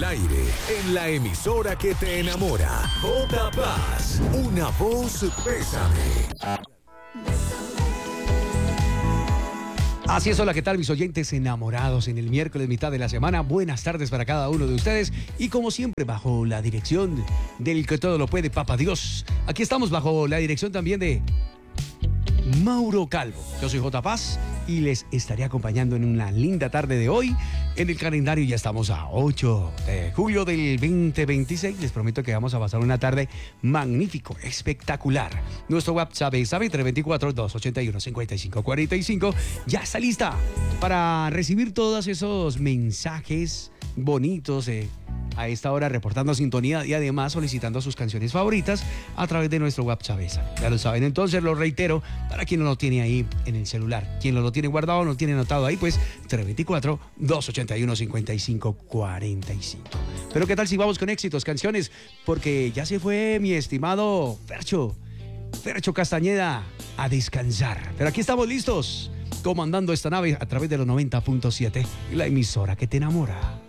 aire, en la emisora que te enamora. J Paz, una voz Bésame. Así es, hola, ¿qué tal mis oyentes enamorados en el miércoles, mitad de la semana? Buenas tardes para cada uno de ustedes y como siempre bajo la dirección del que todo lo puede, Papá Dios. Aquí estamos bajo la dirección también de Mauro Calvo. Yo soy J Paz y les estaré acompañando en una linda tarde de hoy. En el calendario ya estamos a 8 de julio del 2026. Les prometo que vamos a pasar una tarde magnífico, espectacular. Nuestro WhatsApp es 324-281-5545. Ya está lista para recibir todos esos mensajes bonitos a esta hora, reportando sintonía y además solicitando sus canciones favoritas a través de nuestro WhatsApp. Ya lo saben, entonces lo reitero para quien no lo tiene ahí en el celular, quien no lo tiene guardado, no lo tiene anotado ahí, pues 324-281-5545. Pero qué tal si vamos con éxitos, canciones, porque ya se fue mi estimado Fercho Castañeda a descansar. Pero aquí estamos listos, comandando esta nave a través de los 90.7 y la emisora que te enamora.